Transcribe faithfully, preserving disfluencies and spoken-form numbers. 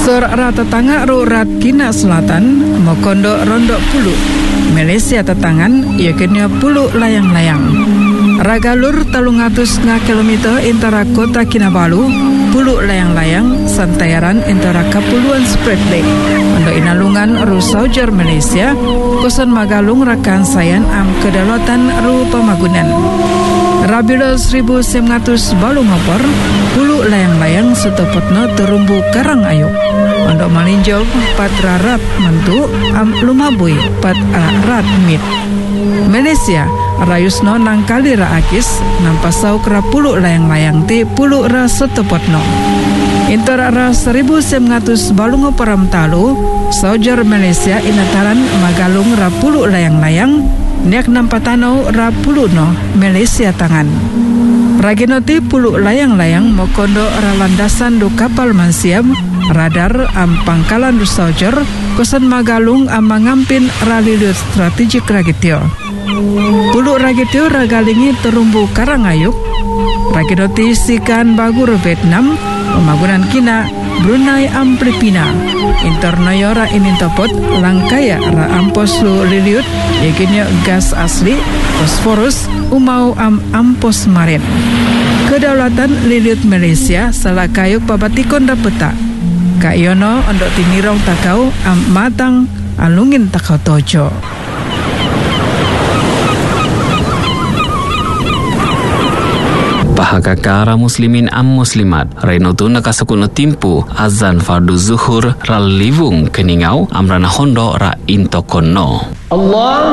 Sor rata tangga ru rat kina selatan mokondo rondo pulu Malaysia tetangan yakini pulu layang-layang. Ragalur talung atus nga kilometer intara kota Kinabalu pulu layang-layang santayaran intara kapuluan Sprat Lake. Untuk inalungan ru Saujar Malaysia kosan magalung rakan sayan am kedaulatan ru pamagunan. Rabilo seribu sembilan ratus balu ngopor pulu layang-layang setepatna terumbu karang ayuk. Untuk malinjau pat rarat mentu am lumabui pat rat mit. Malaysia rayusno nangkali ra akis nampasau kera pulu layang-layang ti pulu ra setepatno. Intara ra seribu sembilan ratus balu ngoporam talu Saujar Malaysia inataran magalung ra pulu layang-layang niak nampatano ra pulu no Malaysia tangan. Raginoti pulu layang-layang mokondo ra landasan du kapal mansiam radar am pangkalan du Saujar kosan magalung am mangampin ralilut strategik ragitio. Pulu ragitio ragalingi terumbu karangayuk raginoti sikan bagur Vietnam pemagunan kina Brunei am Filipina internayora inintopot langkaya ra ampos lu liliut yakinnya gas asli fosforus umau am ampos marin. Kedaulatan liliut Malaysia salah kayuk babatikon dapeta kayono ondok tinirong takau am matang alungin takau tojo. Pahakakara muslimin am muslimat Renotu nakasukun timpu azan fardu zuhur ral livung keningau amrana hondo ra intokono. Allah